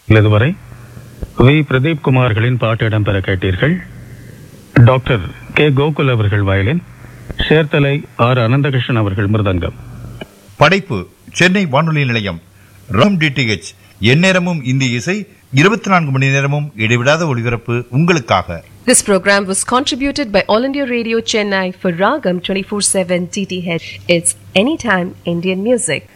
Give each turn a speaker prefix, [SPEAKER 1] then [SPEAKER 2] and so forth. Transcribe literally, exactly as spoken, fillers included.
[SPEAKER 1] இதுவரை வி பிரதீப் குமார்களின் பாட்டு இடம்பெற கேட்டீர்கள். டாக்டர் கே கோகுல் அவர்கள் வயலின், சேர்த்தலை ஆர் அனந்தகிருஷ்ணன் அவர்கள் மிருதங்கம்.
[SPEAKER 2] படைப்பு சென்னை வானொலி நிலையம். ராம் டிடிஎச் எந்நேரமும் இந்திய இசை, இருபத்தி நான்கு மணி நேரமும் இடைவிடாத ஒளிபரப்பு உங்களுக்காக.
[SPEAKER 3] This program was contributed by All India Radio Chennai for Ragam twenty-four seven T T H. It's anytime Indian music.